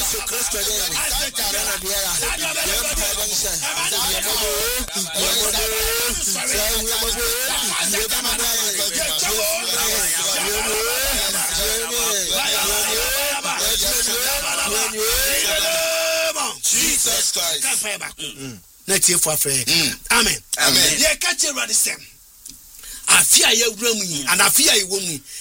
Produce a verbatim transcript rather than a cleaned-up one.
Jesus Christ. Let you for free. Amen. Amen. Yeah, catch your radisem. I fear you room and I fear you woman.